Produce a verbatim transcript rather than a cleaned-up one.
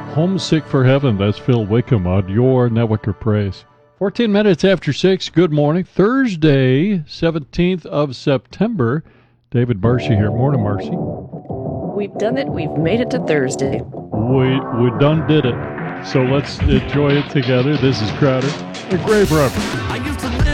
Homesick for Heaven. That's Phil Wickham on your Network of Praise. fourteen minutes after six. Good morning. Thursday, seventeenth of September. David Marcy here. Morning, Marcy. We've done it. We've made it to Thursday. We we done did it. So let's enjoy it together. This is Crowder, the Grave Robber.